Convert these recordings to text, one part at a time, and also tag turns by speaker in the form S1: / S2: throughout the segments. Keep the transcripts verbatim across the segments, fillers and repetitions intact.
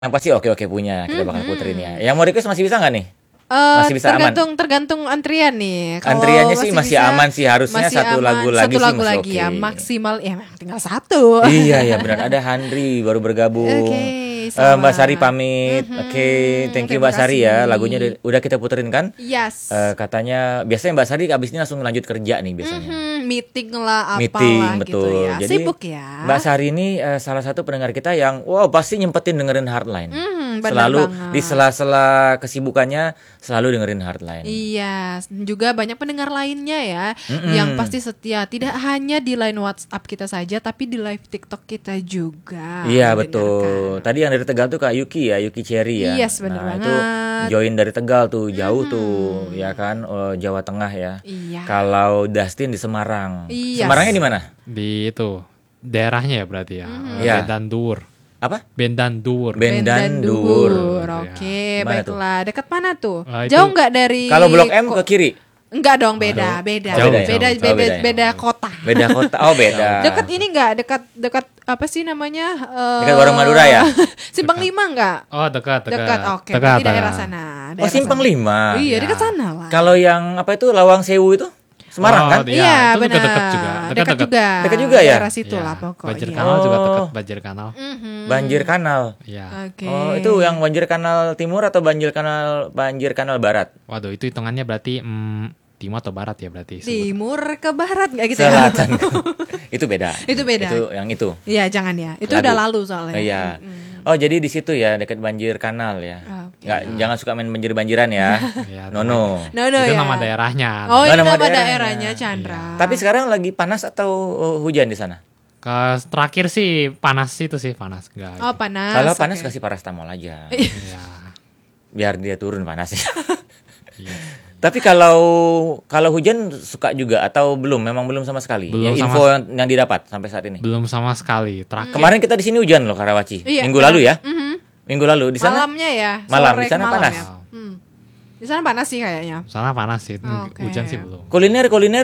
S1: Yang pasti oke-oke punya, kita bakal
S2: Mhm.
S1: puterin ya. Yang mau request masih bisa nggak nih?
S2: Eh,
S1: Masih bisa aman?
S2: tergantung tergantung antrian nih. Kalau
S1: Antriannya sih masih
S2: bisa,
S1: aman sih, harusnya
S2: masih
S1: satu
S2: aman.
S1: lagu lagi
S2: Satu
S1: sih
S2: lagu
S1: masih
S2: lagi
S1: oke.
S2: ya, maksimal ya memang tinggal satu.
S1: Iya ya benar, ada Handri baru bergabung.
S2: Oke,
S1: Eh,
S2: sama.
S1: Mbak Sari pamit.
S2: Mhm,
S1: Oke, thank you
S2: terima
S1: Mbak Sari ya.
S2: kasih.
S1: Lagunya udah, udah kita puterin kan?
S2: Yes.
S1: Eh, katanya biasanya Mbak Sari abis ini langsung lanjut kerja nih biasanya.
S2: Mhm, meeting lah, apalah
S1: Meeting,
S2: gitu
S1: betul.
S2: ya.
S1: Jadi,
S2: Sibuk ya.
S1: Mbak Sari ini eh, salah satu pendengar kita yang wow pasti nyempetin dengerin Hardline.
S2: Mhm, benar
S1: Selalu
S2: banget.
S1: di sela-sela kesibukannya selalu dengerin Hardline.
S2: Iya, juga banyak pendengar lainnya ya
S1: Mm-mm.
S2: yang pasti setia, tidak hanya di line WhatsApp kita saja, tapi di live TikTok kita juga.
S1: Iya
S2: mendengarkan.
S1: betul. Tadi yang dari Tegal tuh Kak Yuki ya, Yuki Cherry ya.
S2: Yes, bener
S1: nah
S2: banget.
S1: itu join dari Tegal tuh, jauh tuh, ya kan, oh, Jawa Tengah ya.
S2: Iya.
S1: Kalau Dustin di Semarang.
S2: Yes.
S1: Semarangnya di mana?
S3: Di itu daerahnya ya berarti ya.
S2: Mhm.
S3: Eh,
S1: Iya.
S3: Bendan Duur.
S1: Apa?
S3: Bendan Duur.
S1: Ben- Bendan
S2: Duur.
S1: Duur.
S2: Oke,
S1: Mana
S2: baiklah. Dekat mana tuh?
S3: Ah, itu-
S2: Jauh nggak dari
S1: Kalau Blok M
S2: ko-
S1: ke kiri.
S2: Enggak dong, beda, beda.
S3: Jauh,
S2: beda,
S3: jauh.
S2: beda,
S1: Oh,
S2: beda,
S1: beda ya.
S2: beda kota.
S1: Beda kota. Oh, beda.
S2: Dekat ini enggak? Dekat dekat apa sih namanya? Eh,
S1: Dekat Warung Madura ya?
S2: Simpang Lima enggak?
S3: Oh dekat dekat.
S2: Dekat. Oke,
S3: Dekat,
S2: berarti daerah
S3: dekat.
S2: sana.
S1: Oh,
S2: daerah
S1: Simpang
S2: sana.
S1: Lima.
S2: Iya,
S3: Ya.
S2: dekat sana lah.
S1: Kalau yang apa itu Lawang Sewu itu? Semarang
S3: Oh,
S1: kan?
S3: iya.
S2: Iya,
S3: itu
S2: benar.
S3: dekat juga.
S2: Dekat
S3: Dekat-dekat.
S2: juga.
S1: Dekat juga ya?
S2: Daerah situ
S3: Iya.
S2: lah pokoknya.
S3: Banjir Kanal juga
S1: Oh.
S3: dekat Banjir Kanal.
S2: Mhm.
S1: Banjir Kanal.
S3: Iya.
S2: Oke.
S1: Oh, itu yang Banjir Kanal Timur atau Banjir Kanal Banjir Kanal Barat?
S3: Waduh, itu hitungannya berarti mm, timur atau barat ya berarti. sebut.
S2: Timur ke barat enggak gitu ya?
S1: Selatan. itu beda.
S2: Itu beda.
S1: Itu yang itu.
S2: Iya, jangan ya. Itu
S1: Lagu.
S2: udah lalu soalnya.
S1: Oh, iya.
S2: Mm-mm.
S1: Oh, jadi di situ ya dekat Banjir Kanal ya.
S2: Oke.
S1: Nggak, jangan suka main banjir-banjiran ya.
S3: Iya,
S1: no no.
S2: No, no,
S3: itu
S2: ya.
S3: nama daerahnya.
S2: Oh,
S1: Oh,
S2: ini
S1: nama
S2: nama
S1: daerahnya.
S2: daerahnya Chandra.
S1: Tapi sekarang lagi panas atau uh, hujan di sana?
S3: Ke terakhir sih panas itu sih panas enggak.
S2: Oh, panas.
S1: Kalau panas
S2: oke.
S1: kasih paracetamol aja.
S3: Iya.
S1: Biar dia turun panasnya.
S3: Iya.
S1: Tapi kalau kalau hujan suka juga atau belum? Memang belum sama sekali.
S3: Belum
S1: ya,
S3: sama
S1: info
S3: s-
S1: yang, yang didapat sampai saat ini.
S3: Belum sama sekali. Terakhir
S1: Kemarin kita di sini hujan loh Karawaci.
S2: Iya,
S1: Minggu
S2: iya.
S1: lalu ya.
S2: Mhm.
S1: Minggu lalu di sana.
S2: Malamnya ya.
S1: Malam,
S2: sore
S1: di sana
S2: ke malam
S1: panas.
S2: ya. Hmm. Di sana panas sih kayaknya.
S3: sana panas sih.
S2: Oke.
S3: Hujan sih belum.
S1: Kuliner kuliner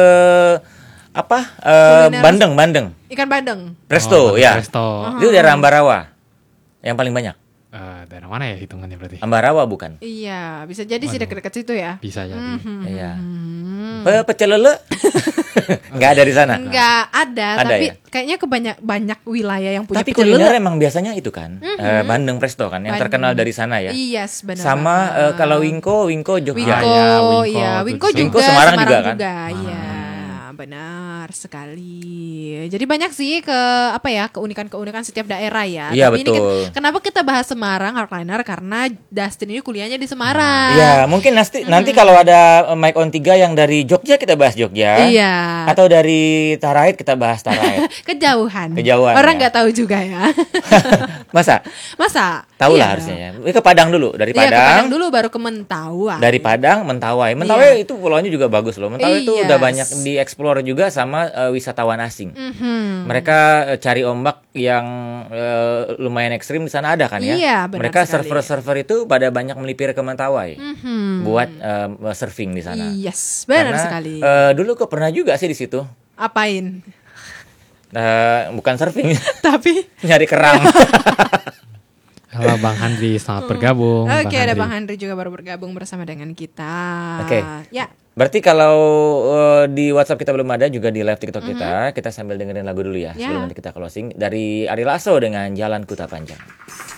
S1: eh apa? Eh,
S2: Kuliner-
S1: bandeng bandeng.
S2: Ikan bandeng.
S1: Presto
S3: Oh,
S1: ya.
S3: Presto.
S1: Itu daerah Ambarawa. Yang paling banyak.
S3: Eh, daerah mana ya hitungannya berarti?
S1: Ambarawa bukan?
S2: Iya, bisa jadi sih
S3: Waduh.
S2: dekat-dekat situ ya.
S3: Bisa jadi.
S2: Mhm.
S1: Iya.
S2: Hmm.
S1: Pe pecel lele? Enggak ada di sana.
S2: Enggak ada,
S1: Ada
S2: tapi
S1: ya?
S2: kayaknya kebanyak banyak wilayah yang punya
S1: Tapi
S2: pecel
S1: kuliner
S2: lele.
S1: emang biasanya itu kan. Eh, bandeng presto kan yang
S2: Bandeng.
S1: terkenal dari sana ya.
S2: Yes, benar.
S1: Sama
S2: banget.
S1: eh, kalau Wingko, Wingko Jogja.
S2: Wingko,
S3: Ah, ya, Wingko
S2: iya,
S3: tuh
S2: Wingko
S3: di sana.
S2: juga,
S1: Wingko Semarang juga kan?
S2: Iya, benar sekali. Jadi banyak sih ke apa ya keunikan-keunikan setiap daerah ya.
S1: Iya,
S2: Tapi ini
S1: betul.
S2: kan- kenapa kita bahas Semarang Hardliner karena Dustin ini kuliahnya di Semarang.
S1: Iya, mungkin nanti nanti kalau ada eh, Mike on tiga yang dari Jogja kita bahas Jogja.
S2: Iya.
S1: Atau dari Taraid kita bahas Taraid.
S2: Kejauhan.
S1: Kejauhan,
S2: Orang
S1: ya.
S2: nggak tahu juga ya.
S1: Masa?
S2: Masa?
S1: Tahu
S2: Iya
S1: lah harusnya ya. Eh, Ke Padang dulu, dari
S2: Iya, ke
S1: Padang.
S2: Padang dulu baru ke Mentawai.
S1: Dari Padang, Mentawai. Mentawai itu pulaunya juga bagus loh. Mentawai itu
S2: Yes.
S1: udah banyak dieksplor juga sama eh, wisatawan asing.
S2: Mhm.
S1: Mereka eh, cari ombak yang eh, lumayan ekstrim di sana ada kan ya?
S2: Iya, benar
S1: Mereka
S2: sekali.
S1: server-server itu pada banyak melipir ke Mentawai
S2: Mhm.
S1: buat eh, surfing di sana.
S2: Yes, benar
S1: Karena,
S2: sekali.
S1: eh, dulu kok pernah juga sih di situ.
S2: Apain?
S1: Eh, bukan surfing,
S2: Tapi
S1: nyari kerang.
S3: Halo Bang Handri, selamat bergabung.
S2: Oke, ada
S3: Handri.
S2: Bang Handri juga baru bergabung bersama dengan kita.
S1: Oke.
S2: Ya.
S1: Berarti kalau eh, di WhatsApp kita belum ada, juga di live TikTok kita, kita sambil dengerin lagu dulu ya,
S2: Ya.
S1: sebelum nanti kita closing dari Ari Lasso dengan Jalan Kuta Panjang.